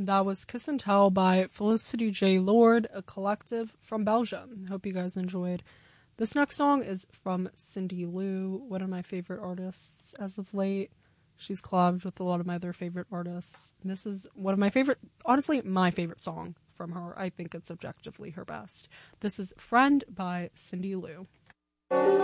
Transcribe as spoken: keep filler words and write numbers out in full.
That was Kiss and Tell by Felicity J. Lord, a collective from Belgium. Hope you guys enjoyed. This next song is from Cindy Lou, one of my favorite artists as of late. She's collabed with a lot of my other favorite artists. And this is one of my favorite, honestly, my favorite song from her. I think it's objectively her best. This is Friend by Cindy Lou.